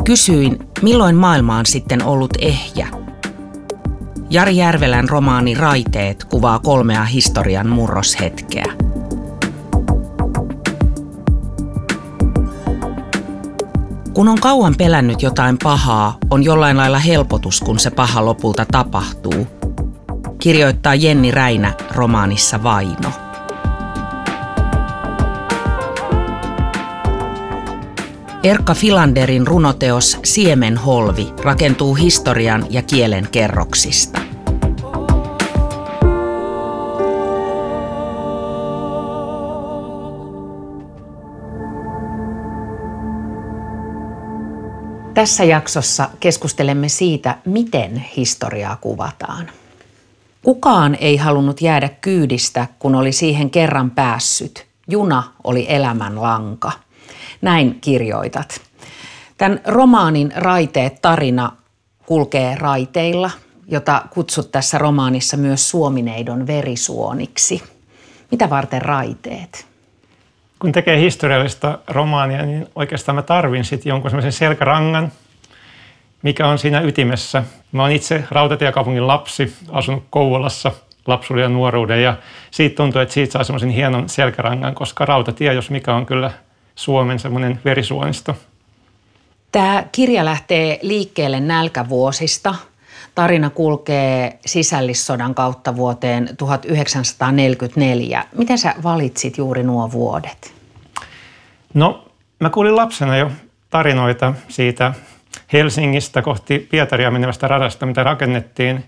Kysyin, milloin maailma on sitten ollut ehjä. Jari Järvelän romaani Raiteet kuvaa 3 historian murroshetkeä. Kun on kauan pelännyt jotain pahaa, on jollain lailla helpotus, kun se paha lopulta tapahtuu, kirjoittaa Jenni Räinä romaanissa Vaino. Erkka Filanderin runoteos Siemenholvi rakentuu historian ja kielen kerroksista. Tässä jaksossa keskustelemme siitä, miten historiaa kuvataan. Kukaan ei halunnut jäädä kyydistä, kun oli siihen kerran päässyt. Juna oli elämän lanka. Näin kirjoitat. Tämän romaanin Raiteet-tarina kulkee raiteilla, jota kutsut tässä romaanissa myös Suomineidon verisuoniksi. Mitä varten raiteet? Kun tekee historiallista romaania, niin oikeastaan mä tarvin sitten jonkun semmoisen selkärangan, mikä on siinä ytimessä. Mä oon itse rautatiekaupungin lapsi, asunut Kouvolassa lapsuuden ja nuoruuden, ja siitä tuntuu, että siitä saa semmoisen hienon selkärangan, koska rautatie, jos mikä, on kyllä Suomen semmoinen verisuonisto. Tämä kirja lähtee liikkeelle nälkävuosista. Tarina kulkee sisällissodan kautta vuoteen 1944. Miten sä valitsit juuri nuo vuodet? No, mä kuulin lapsena jo tarinoita siitä Helsingistä kohti Pietaria menevästä radasta, mitä rakennettiin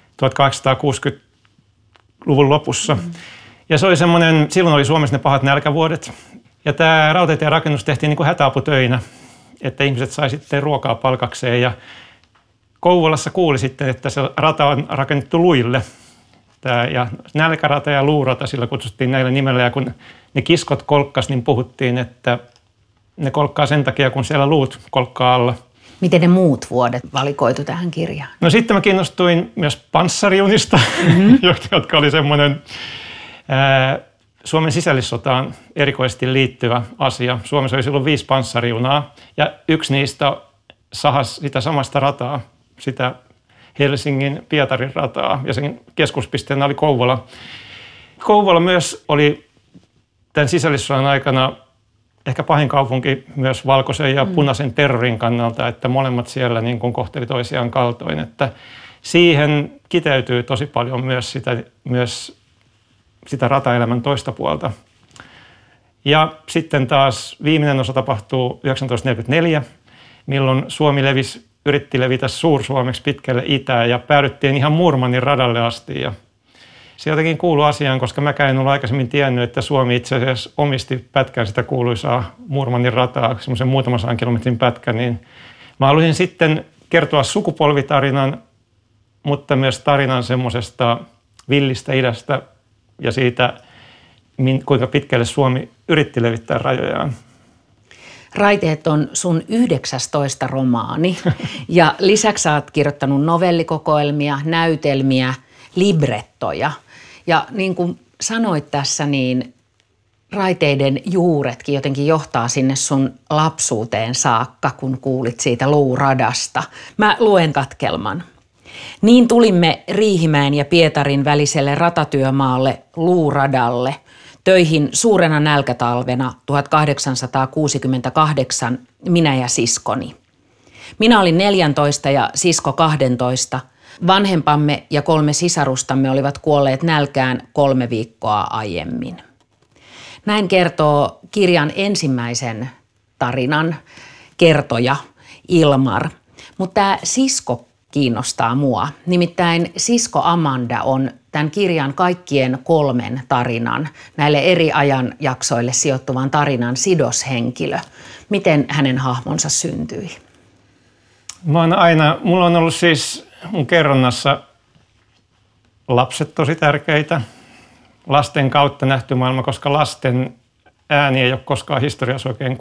1860-luvun lopussa. Ja se oli semmoinen, silloin oli Suomessa ne pahat nälkävuodet. Ja tämä rautatien rakennus tehtiin niin kuin hätäaputöinä, että ihmiset sai sitten ruokaa palkakseen. Ja Kouvolassa kuuli sitten, että se rata on rakennettu luille. Ja nälkärata ja luurata, sillä kutsuttiin näillä nimellä. Ja kun ne kiskot kolkkas, niin puhuttiin, että ne kolkkaa sen takia, kun siellä luut kolkkaa alla. Miten ne muut vuodet valikoitu tähän kirjaan? No sitten mä kiinnostuin myös panssarjunista, jotka oli semmoinen Suomen sisällissotaan erikoisesti liittyvä asia. Suomessa oli silloin 5 panssarjunaa ja yksi niistä sahasi sitä samasta rataa, sitä Helsingin Pietarin rataa, ja sen keskuspisteenä oli Kouvola. Kouvola myös oli tämän sisällissodan aikana ehkä pahin kaupunki myös valkoisen ja punaisen terrorin kannalta, että molemmat siellä niin kuin kohteli toisiaan kaltoin. Että siihen kiteytyy tosi paljon myös sitä rataelämän toista puolta. Ja sitten taas viimeinen osa tapahtuu 1944, milloin Suomi yritti levitä Suur-Suomeksi pitkälle itään ja päädyttiin ihan Muurmannin radalle asti. Ja se jotenkin kuului asiaan, koska mäkään en ollut aikaisemmin tiennyt, että Suomi itse asiassa omisti pätkän sitä kuuluisaa Muurmannin rataa, semmoisen muutaman 100 kilometrin pätkän. Niin mä haluaisin sitten kertoa sukupolvitarinan, mutta myös tarinan semmoisesta villistä idästä ja siitä, kuinka pitkälle Suomi yritti levittää rajojaan. Raiteet on sun 19. romaani ja lisäksi sä oot kirjoittanut novellikokoelmia, näytelmiä, librettoja. Ja niin kuin sanoit tässä, niin Raiteiden juuretkin jotenkin johtaa sinne sun lapsuuteen saakka, kun kuulit siitä luuradasta. Mä luen katkelman. Niin tulimme Riihimäen ja Pietarin väliselle ratatyömaalle luuradalle töihin suurena nälkätalvena 1868, minä ja siskoni. Minä olin 14 ja sisko 12. Vanhempamme ja 3 sisarustamme olivat kuolleet nälkään 3 viikkoa aiemmin. Näin kertoo kirjan ensimmäisen tarinan kertoja Ilmar. Mutta tämä sisko kiinnostaa mua. Nimittäin sisko Amanda on tämän kirjan kaikkien 3 tarinan, näille eri ajanjaksoille sijoittuvan tarinan sidoshenkilö. Miten hänen hahmonsa syntyi? Mulla on ollut siis mun kerronnassa lapset tosi tärkeitä. Lasten kautta nähty maailma, koska lasten ääni ei ole koskaan historiassa oikein